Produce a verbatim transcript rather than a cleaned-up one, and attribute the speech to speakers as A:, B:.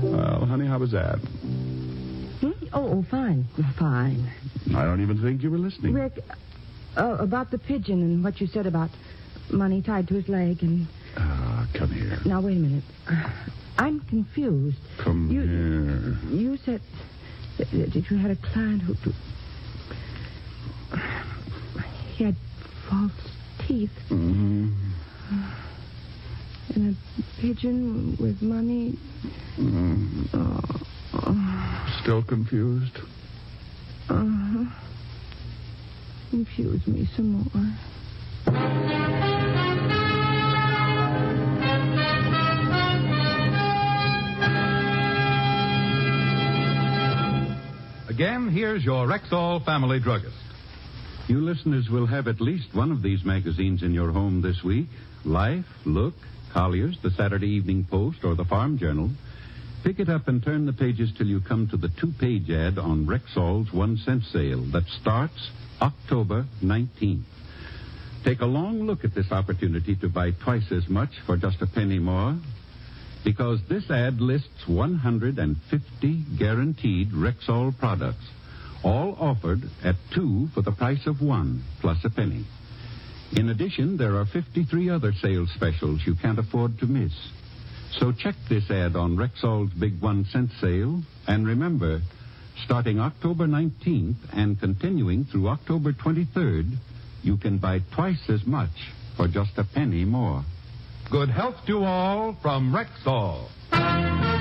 A: Well, honey, how was that?
B: Hmm? Oh, oh, fine. Fine.
A: I don't even think you were listening.
B: Rick, uh, about the pigeon and what you said about money tied to his leg and...
A: Ah, come here.
B: Now, wait a minute. Uh, I'm confused.
A: Come
B: you,
A: here.
B: You said that, that you had a client who... He had false teeth.
A: Mm-hmm.
B: And a pigeon with money.
A: Mm.
B: Oh, oh.
A: Still confused?
B: Uh-huh. Confuse me some more.
C: Again, here's your Rexall family druggist.
D: You listeners will have at least one of these magazines in your home this week. Life, Look, Collier's, the Saturday Evening Post, or the Farm Journal. Pick it up and turn the pages till you come to the two-page ad on Rexall's one-cent sale that starts October nineteenth. Take a long look at this opportunity to buy twice as much for just a penny more, because this ad lists one hundred fifty guaranteed Rexall products, all offered at two for the price of one, plus a penny. In addition, there are fifty-three other sales specials you can't afford to miss. So check this ad on Rexall's big one-cent sale, and remember, starting October nineteenth and continuing through October twenty-third, you can buy twice as much for just a penny more.
C: Good health to all from Rexall.